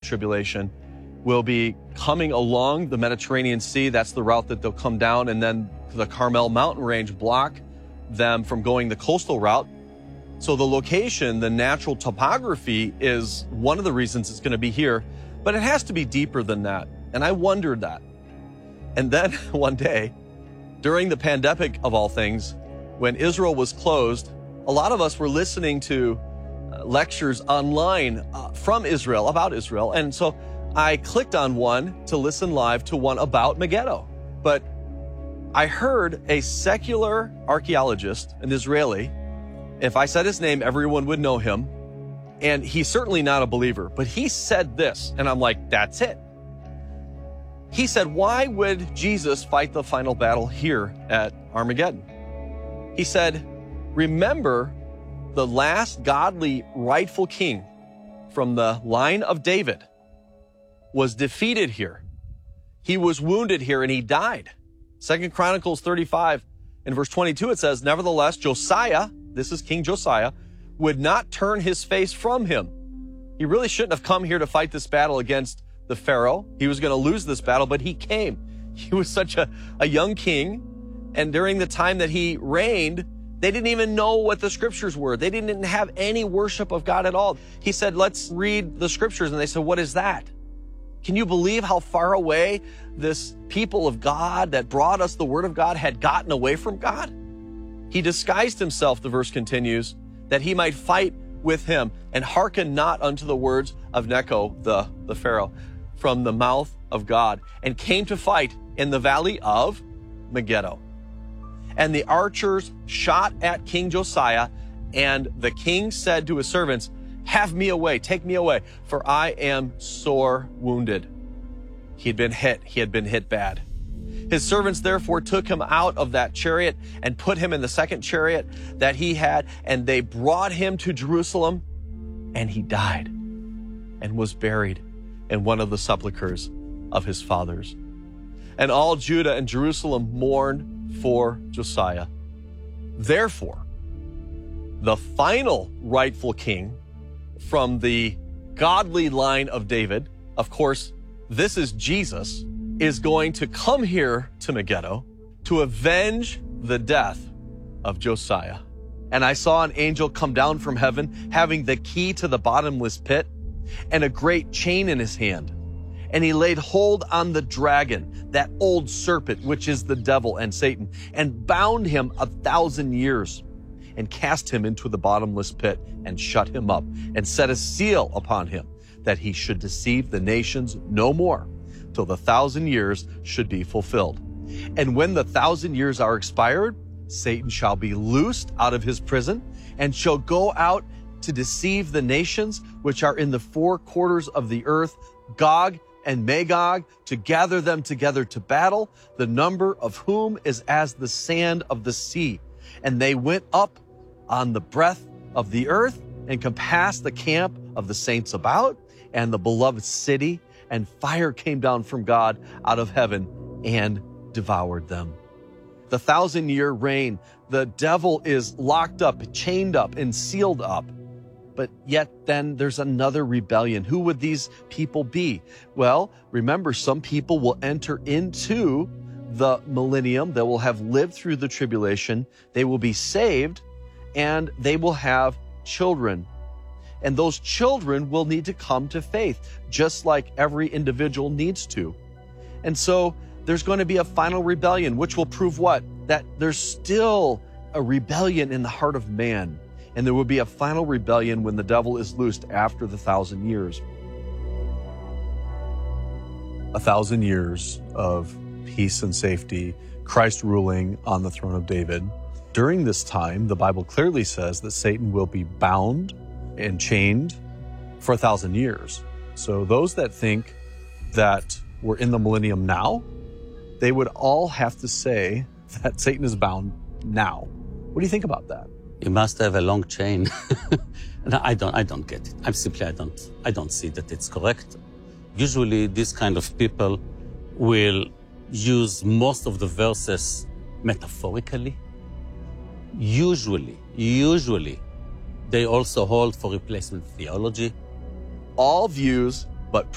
tribulation will be coming along the Mediterranean Sea. That's the route that they'll come down, and then the Carmel mountain range block them from going the coastal route. So the location, the natural topography is one of the reasons it's going to be here, but it has to be deeper than that. And I wondered that. And then one day, during the pandemic of all things, when Israel was closed, a lot of us were listening to lectures online from Israel, about Israel. And so I clicked on one to listen live to one about Megiddo. But I heard a secular archaeologist, an Israeli. If I said his name, everyone would know him. And he's certainly not a believer, but he said this, and I'm like, that's it. He said, why would Jesus fight the final battle here at Armageddon? He said, remember the last godly rightful king from the line of David was defeated here. He was wounded here and he died. 2 Chronicles 35 in verse 22, it says, nevertheless, Josiah, this is King Josiah, would not turn his face from him. He really shouldn't have come here to fight this battle against the Pharaoh. He was going to lose this battle, but he came. He was such a young king. And during the time that he reigned, they didn't even know what the scriptures were. They didn't have any worship of God at all. He said, let's read the scriptures. And they said, what is that? Can you believe how far away this people of God that brought us the word of God had gotten away from God? He disguised himself, the verse continues, that he might fight with him and hearken not unto the words of Necho, the Pharaoh, from the mouth of God, and came to fight in the valley of Megiddo. And the archers shot at King Josiah, and the king said to his servants, have me away, take me away, for I am sore wounded. He had been hit bad. His servants therefore took him out of that chariot and put him in the second chariot that he had, and they brought him to Jerusalem, and he died and was buried in one of the sepulchres of his fathers. And all Judah and Jerusalem mourned for Josiah. Therefore, the final rightful king from the godly line of David, of course, this is Jesus, is going to come here to Megiddo to avenge the death of Josiah. And I saw an angel come down from heaven, having the key to the bottomless pit and a great chain in his hand. And he laid hold on the dragon, that old serpent, which is the devil and Satan, and bound him 1,000 years, and cast him into the bottomless pit, and shut him up, and set a seal upon him, that he should deceive the nations no more, till the 1,000 years should be fulfilled. And when the 1,000 years are expired, Satan shall be loosed out of his prison, and shall go out to deceive the nations which are in the four quarters of the earth, Gog and Magog, to gather them together to battle, the number of whom is as the sand of the sea. And they went up on the breadth of the earth, and compassed the camp of the saints about, and the beloved city, and fire came down from God out of heaven and devoured them. The 1,000-year reign, the devil is locked up, chained up, and sealed up. But yet then there's another rebellion. Who would these people be? Well, remember, some people will enter into the millennium. They will have lived through the tribulation. They will be saved, and they will have children. And those children will need to come to faith, just like every individual needs to. And so there's going to be a final rebellion, which will prove what? That there's still a rebellion in the heart of man. And there will be a final rebellion when the devil is loosed after the 1,000 years. 1,000 years of peace and safety, Christ ruling on the throne of David. During this time, the Bible clearly says that Satan will be bound and chained for 1,000 years. So those that think that we're in the millennium now, they would all have to say that Satan is bound now. What do you think about that? You must have a long chain. No, I don't get it. I don't see that it's correct. Usually, these kind of people will use most of the verses metaphorically. Usually, they also hold for replacement theology. All views but